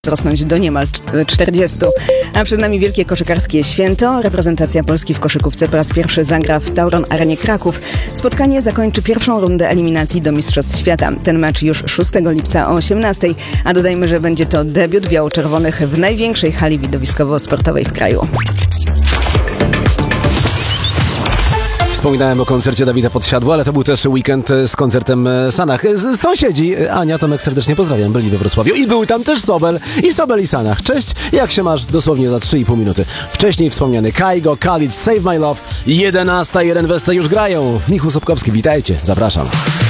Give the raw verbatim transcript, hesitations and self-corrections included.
wzrosnąć do niemal czterdziestu. A przed nami wielkie koszykarskie święto. Reprezentacja Polski w koszykówce po raz pierwszy zagra w Tauron Arenie Kraków. Spotkanie zakończy pierwszą rundę eliminacji do Mistrzostw Świata. Ten mecz już szóstego lipca o osiemnastej, a dodajmy, że będzie to debiut biało-czerwonych w największej hali widowiskowo-sportowej w kraju. Wspominałem o koncercie Dawida Podsiadła, ale to był też weekend z koncertem Sanach. Z sąsiedzi, Ania, Tomek, serdecznie pozdrawiam, byli we Wrocławiu i był tam też Sobel i Sobel i Sanach. Cześć, jak się masz? Dosłownie za trzy i pół minuty. Wcześniej wspomniany Kaigo, Khalid, Save My Love, jedenasta, jeden Wesce już grają. Michał Sobkowski, witajcie, zapraszam.